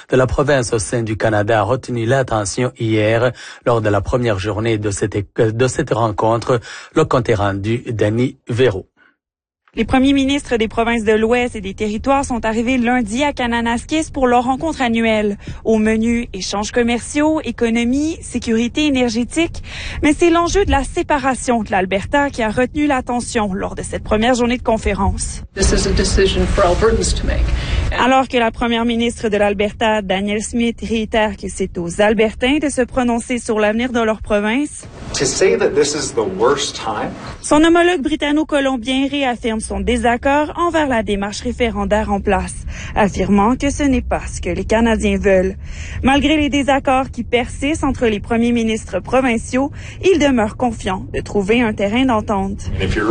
de la province au sein du Canada a retenu l'attention hier lors de la première journée de cette rencontre. Le compte est rendu d'Annie Véro. Les premiers ministres des provinces de l'Ouest et des territoires sont arrivés lundi à Kananaskis pour leur rencontre annuelle. Au menu, échanges commerciaux, économie, sécurité énergétique. Mais c'est l'enjeu de la séparation de l'Alberta qui a retenu l'attention lors de cette première journée de conférence. Alors que la première ministre de l'Alberta, Danielle Smith, réitère que c'est aux Albertains de se prononcer sur l'avenir de leur province, son homologue britanno-colombien réaffirme son désaccord envers la démarche référendaire en place, affirmant que ce n'est pas ce que les Canadiens veulent. Malgré les désaccords qui persistent entre les premiers ministres provinciaux, il demeure confiant de trouver un terrain d'entente.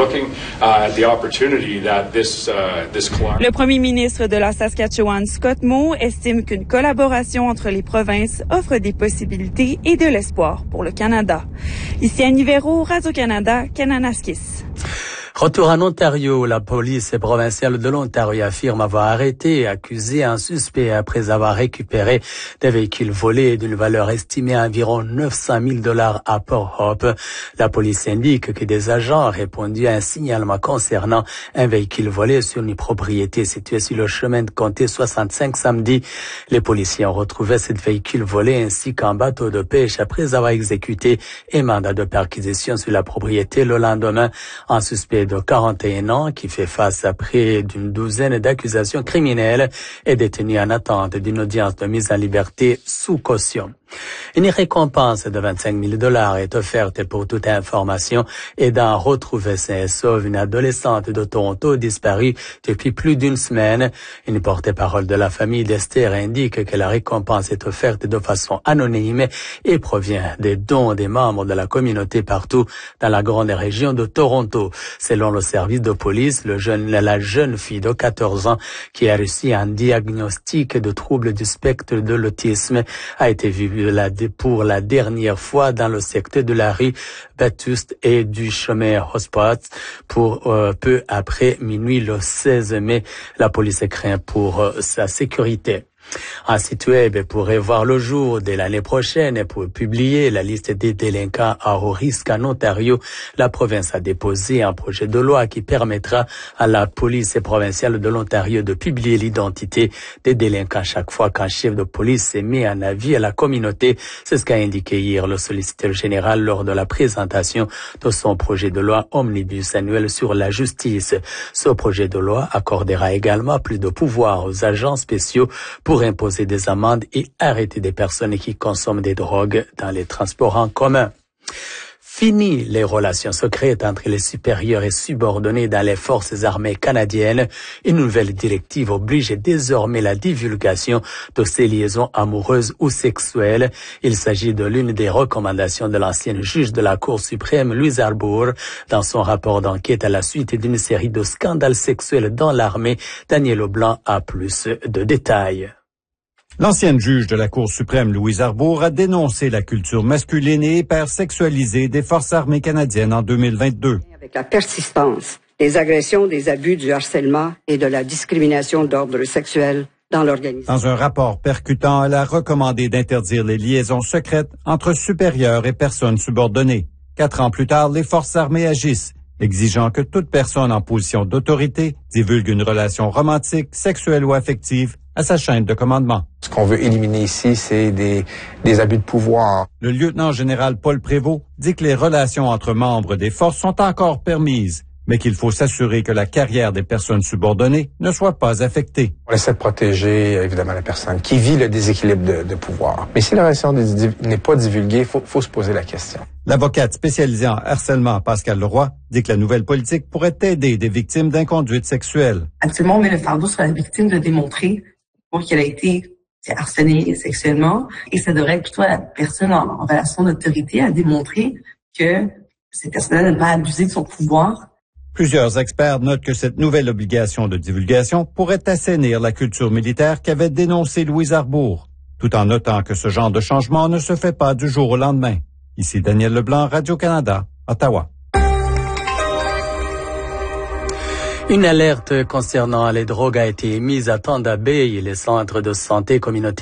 Le premier ministre de la Saskatchewan, Scott Moe, estime qu'une collaboration entre les provinces offre des possibilités et de l'espoir pour le Canada. Ici Annie Véro, Radio-Canada, Kananaskis. Retour en Ontario, la police provinciale de l'Ontario affirme avoir arrêté et accusé un suspect après avoir récupéré des véhicules volés d'une valeur estimée à environ 900 000 $ à Port Hope. La police indique que des agents ont répondu à un signalement concernant un véhicule volé sur une propriété située sur le chemin de Comté 65 samedi. Les policiers ont retrouvé ce véhicule volé ainsi qu'un bateau de pêche après avoir exécuté un mandat de perquisition sur la propriété le lendemain. Un suspect de 41 ans qui fait face à près d'une douzaine d'accusations criminelles est détenu en attente d'une audience de mise en liberté sous caution. Une récompense de 25 000 $ est offerte pour toute information aidant à retrouver saine et sauve une adolescente de Toronto disparue depuis plus d'une semaine. Une porte-parole de la famille d'Esther indique que la récompense est offerte de façon anonyme et provient des dons des membres de la communauté partout dans la grande région de Toronto. Selon le service de police, la jeune fille de 14 ans qui a reçu un diagnostic de trouble du spectre de l'autisme a été vue pour la dernière fois dans le secteur de la rue Bathurst et du chemin Hotspot pour peu après minuit le 16 mai. La police craint pour sa sécurité. Un site web pourrait voir le jour dès l'année prochaine pour publier la liste des délinquants à haut risque en Ontario. La province a déposé un projet de loi qui permettra à la police provinciale de l'Ontario de publier l'identité des délinquants chaque fois qu'un chef de police émet un avis à la communauté. C'est ce qu'a indiqué hier le solliciteur général lors de la présentation de son projet de loi omnibus annuel sur la justice. Ce projet de loi accordera également plus de pouvoir aux agents spéciaux pour imposer des amendes et arrêter des personnes qui consomment des drogues dans les transports en commun. Fini les relations secrètes entre les supérieurs et subordonnés dans les forces armées canadiennes. Une nouvelle directive oblige désormais la divulgation de ces liaisons amoureuses ou sexuelles. Il s'agit de l'une des recommandations de l'ancienne juge de la Cour suprême, Louise Arbour, dans son rapport d'enquête à la suite d'une série de scandales sexuels dans l'armée. Daniel Leblanc a plus de détails. L'ancienne juge de la Cour suprême, Louise Arbour, a dénoncé la culture masculine et hypersexualisée des forces armées canadiennes en 2022. Avec la persistance des agressions, des abus, du harcèlement et de la discrimination d'ordre sexuel dans l'organisation. Dans un rapport percutant, elle a recommandé d'interdire les liaisons secrètes entre supérieurs et personnes subordonnées. 4 ans plus tard, les forces armées agissent, exigeant que toute personne en position d'autorité divulgue une relation romantique, sexuelle ou affective à sa chaîne de commandement. Ce qu'on veut éliminer ici, c'est des abus de pouvoir. Le lieutenant-général Paul Prévost dit que les relations entre membres des forces sont encore permises, mais qu'il faut s'assurer que la carrière des personnes subordonnées ne soit pas affectée. On essaie de protéger, évidemment, la personne qui vit le déséquilibre de pouvoir. Mais si la relation n'est pas divulguée, il faut se poser la question. L'avocate spécialisée en harcèlement, Pascal Leroy, dit que la nouvelle politique pourrait aider des victimes d'inconduite sexuelle. Actuellement, on met le fardeau sur la victime de démontrer qu'elle a été harcelée sexuellement, et ça devrait être plutôt à la personne en relation d'autorité à démontrer que cette personne-là n'a pas abusé de son pouvoir. Plusieurs experts notent que cette nouvelle obligation de divulgation pourrait assainir la culture militaire qu'avait dénoncée Louise Arbour, tout en notant que ce genre de changement ne se fait pas du jour au lendemain. Ici Daniel Leblanc, Radio-Canada, Ottawa. Une alerte concernant les drogues a été émise à Thunder Bay et les centres de santé communautaire